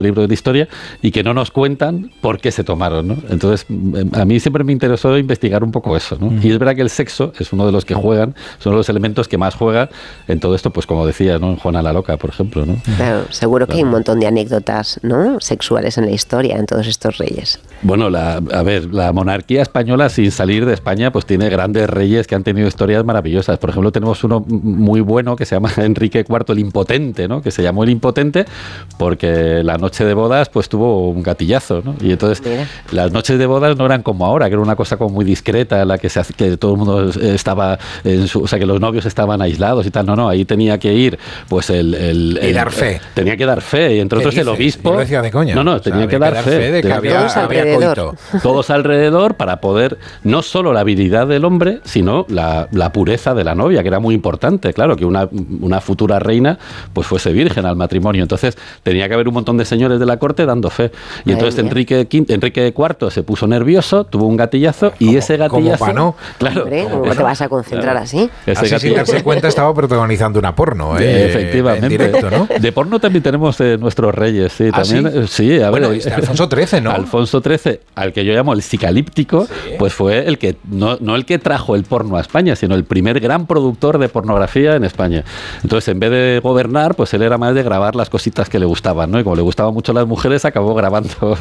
libros de historia y que no nos cuentan por qué se tomaron, ¿no? Entonces, a mí siempre me interesó investigar un poco eso, ¿no? Y es verdad que el sexo es uno de los que juegan, son los elementos que más juegan en todo esto, pues como decía, ¿no? En Juana la Loca, por ejemplo, ¿no? Claro, seguro que hay un montón de anécdotas, ¿no?, sexuales en la historia, en todos estos reyes. Bueno, la monarquía española, sin salir de España, pues tiene grandes reyes que han tenido historias maravillosas. Por ejemplo, tenemos uno muy bueno que se llama Enrique IV el Impotente, ¿no? Que se llamó el Impotente porque la noche de bodas pues tuvo un gatillazo, ¿no? Y entonces las noches de bodas no eran como ahora, que era una cosa como muy discreta en la que que todo el mundo estaba o sea, que los novios estaban aislados y tal. No, ahí tenía que ir pues y dar fe. Tenía que dar fe, y entre otros el obispo. Yo lo decía de coña. No, tenía que dar fe de que había coito. Todos alrededor para poder, no solo la habilidad del hombre, sino la pureza de la novia, que era muy importante, claro, que una futura reina pues fuese virgen al matrimonio. Entonces tenía que haber un montón de señores de la corte dando fe. Y entonces Enrique IV se puso nervioso, tuvo un gatillazo, y ese gatillazo... ¿Cómo Claro, hombre, ¿cómo te vas a concentrar así? Así sin darse cuenta estaba protagonizando una porno, efectivamente. En directo, ¿no? De porno también tenemos nuestros reyes, sí, también. Sí, a ver, Alfonso XIII, ¿no? Alfonso XIII, al que yo llamo el sicalíptico, pues fue el que no el que trajo el porno a España, sino el primer gran productor de pornografía en España. Entonces, en vez de gobernar, pues él era más de grabar las cositas que le gustaban, ¿no? Y como le gustaban mucho las mujeres, acabó grabando.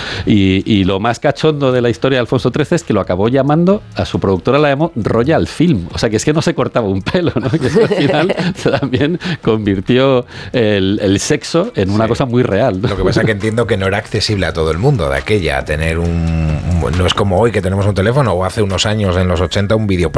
Y lo más cachondo de la historia de Alfonso XIII es que lo acabó llamando, a su productora la llamó Royal Film. O sea, que es que no se cortaba un pelo, ¿no? Que al final también convirtió el sexo en una cosa muy real, ¿no? Lo que pasa es que entiendo que no era accesible a todo el mundo de aquella, tener no es como hoy que tenemos un teléfono, o hace unos años, en los 80, un vídeo,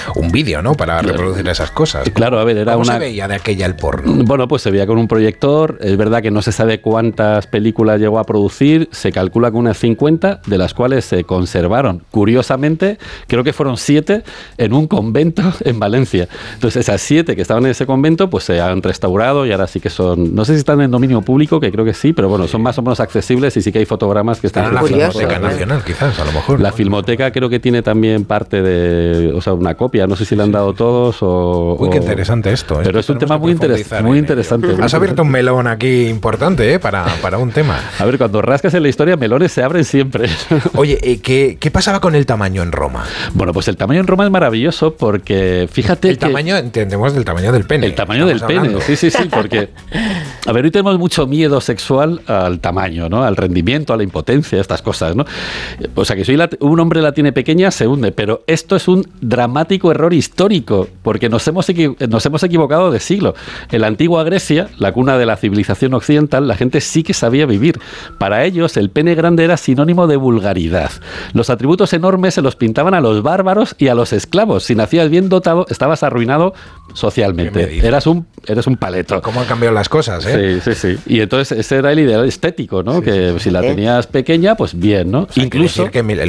¿no? Para reproducir esas cosas. Claro, a ver, ¿Cómo se veía de aquella el porno? Bueno, pues se veía con un proyector. Es verdad que no se sabe cuántas películas llegó a producir. Se calcula que unas 50, de las cuales se conservaron, curiosamente, creo que fueron 7 en un convento en Valencia. Entonces, esas 7 que estaban en ese convento, pues se han restaurado y ahora sí que son, no sé si están en dominio público, que creo que sí, pero bueno, son más o menos accesibles, y sí que hay fotogramas que están en la Filmoteca Nacional, quizás, a lo mejor. La Filmoteca creo que tiene también parte de, o sea, una copia, no sé si le han dado todos o... Uy, qué interesante esto. Pero es un tema muy interesante. Has abierto un melón aquí importante, para un tema. A ver, cuando rascas en la historia, melones se abren siempre. Oye, ¿qué pasaba con el tamaño en Roma? Bueno, pues el tamaño en Roma es maravilloso porque, fíjate tamaño, entendemos del tamaño del pene. El tamaño del pene, sí, porque... A ver, hoy tenemos mucho miedo sexual al tamaño, ¿no? Al rendimiento, a la impotencia, estas cosas, ¿no? O sea, que si un hombre la tiene pequeña, se hunde, pero esto es un dramático error histórico, porque nos hemos equivocado de siglo. En la antigua Grecia, la cuna de la civilización occidental, la gente sí que sabía vivir. Para ellos, el pene grande era sinónimo de vulgaridad. Los atributos enormes se los pintaban a los bárbaros y a los esclavos. Si nacías bien dotado, estabas arruinado socialmente. Eres un paleto. ¿Cómo han cambiado las cosas, eh? Sí. Y entonces ese era el ideal estético, ¿no? Sí, que si la tenías pequeña, pues bien, ¿no? O sea, incluso decir que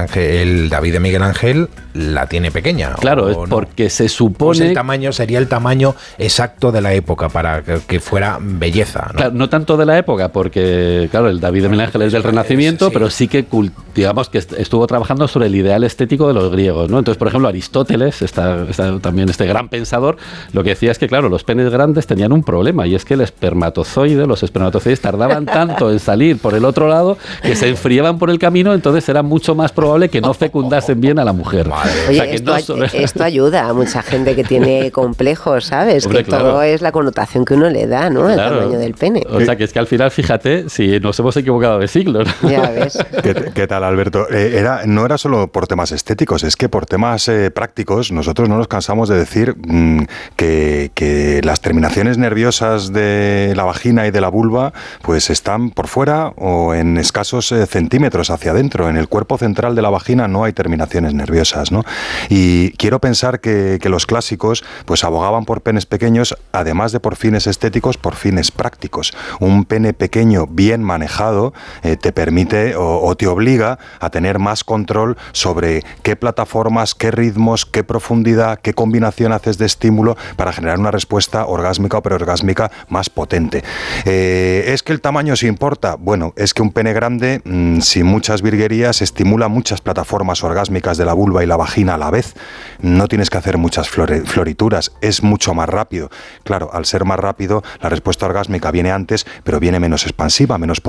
el David de Miguel Ángel la tiene pequeña. Claro, es porque se supone... Pues el tamaño sería el tamaño exacto de la época para que fuera belleza, ¿no? Claro, no tanto de la época, porque, claro, el David de Miguel Ángel es del Renacimiento, pero sí que, digamos, que estuvo trabajando sobre el ideal estético de los griegos, ¿no? Entonces, por ejemplo, Aristóteles, también este gran pensador, lo que decía es que, claro, los penes grandes tenían un problema, y es que los espermatozoides tardaban tanto en salir por el otro lado que se enfriaban por el camino, entonces era mucho más probable que no fecundasen bien a la mujer. Oye, o sea, que esto ayuda a mucha gente que tiene complejos, ¿sabes? Hombre, que todo es la connotación que uno le da, ¿no? El tamaño del pene. O sea, que es que al final, fíjate, si nos hemos equivocado de siglo, ¿no? Ya ves. ¿Qué tal, Alberto? No era solo por temas estéticos, es que por temas prácticos nosotros no nos cansamos de decir que las terminaciones nerviosas de la vagina y de la vulva pues están por fuera o en escasos centímetros hacia adentro. En el cuerpo central de la vagina no hay terminaciones nerviosas, ¿no? Y quiero pensar que los clásicos pues abogaban por penes pequeños, además de por fines estéticos, por fines prácticos. Un pene pequeño bien manejado te permite o te obliga a tener más control sobre qué plataformas, qué ritmos, qué profundidad, qué combinación haces de estímulo para generar una respuesta orgásmica o preorgásmica más potente. ¿Es que el tamaño sí importa? Bueno, es que un pene grande, sin muchas virguerías, estimula muchas plataformas orgásmicas de la vulva y la vagina a la vez. No tienes que hacer muchas florituras, es mucho más rápido. Claro, al ser más rápido, la respuesta orgásmica viene antes, pero viene menos expansiva, menos potente.